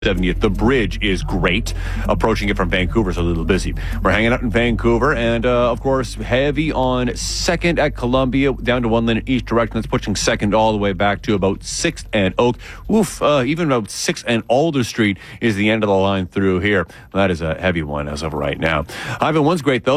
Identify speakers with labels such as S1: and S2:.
S1: 70th. The bridge is great. Approaching it from Vancouver is a little busy. We're hanging out in Vancouver, and of course, heavy on 2nd at Columbia, down to 1 lane in each direction. That's pushing 2nd all the way back to about 6th and Oak. Even about 6th and Alder Street is the end of the line through here. That is a heavy one as of right now. Ivan, one's great, though.